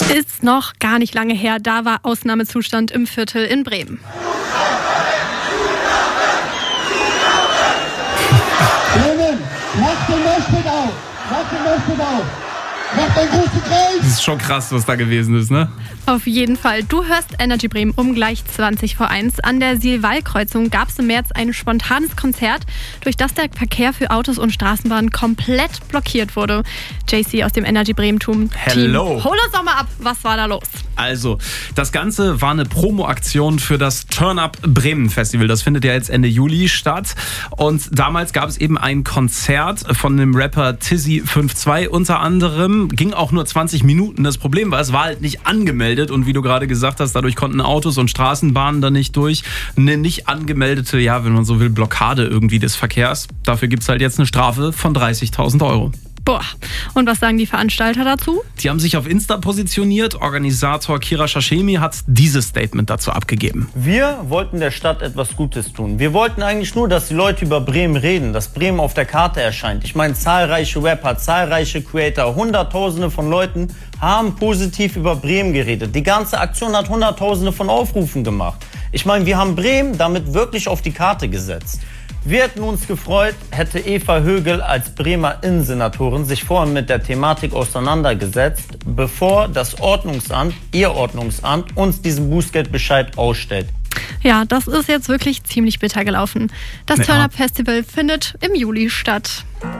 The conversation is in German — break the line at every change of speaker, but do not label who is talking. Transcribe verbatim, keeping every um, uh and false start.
Ist noch gar nicht lange her, da war Ausnahmezustand im Viertel in Bremen.
Bremen, mach den Moshpit auf! Mach den Moshpit auf! Mach den großen Kreis!
Das ist schon krass, was da gewesen ist, ne?
Auf jeden Fall. Du hörst Energy Bremen um gleich zwanzig vor eins. An der Siel-Wall-Kreuzung gab es im März ein spontanes Konzert, durch das der Verkehr für Autos und Straßenbahnen komplett blockiert wurde. J C aus dem Energy Bremen-Team.
Hello.
Hol uns doch mal ab, was war da los?
Also, das Ganze war eine Promo-Aktion für das Turn-Up Bremen Festival. Das findet ja jetzt Ende Juli statt. Und damals gab es eben ein Konzert von dem Rapper Tizzy fünf zwei unter anderem. Ging auch nur zwanzig Minuten. Das Problem war, es war halt nicht angemeldet. Und wie du gerade gesagt hast, dadurch konnten Autos und Straßenbahnen da nicht durch. Eine nicht angemeldete, ja, wenn man so will, Blockade irgendwie des Verkehrs. Dafür gibt es halt jetzt eine Strafe von dreißigtausend Euro.
Boah, und was sagen die Veranstalter dazu?
Die haben sich auf Insta positioniert. Organisator Kira Shashemi hat dieses Statement dazu abgegeben.
Wir wollten der Stadt etwas Gutes tun. Wir wollten eigentlich nur, dass die Leute über Bremen reden, dass Bremen auf der Karte erscheint. Ich meine, zahlreiche Rapper, zahlreiche Creator, Hunderttausende von Leuten haben positiv über Bremen geredet. Die ganze Aktion hat Hunderttausende von Aufrufen gemacht. Ich meine, wir haben Bremen damit wirklich auf die Karte gesetzt. Wir hätten uns gefreut, hätte Eva Högel als Bremer Innensenatorin sich vorher mit der Thematik auseinandergesetzt, bevor das Ordnungsamt, ihr Ordnungsamt, uns diesen Bußgeldbescheid ausstellt.
Ja, das ist jetzt wirklich ziemlich bitter gelaufen. Das
Ja.
Turn-Up Festival findet im Juli statt.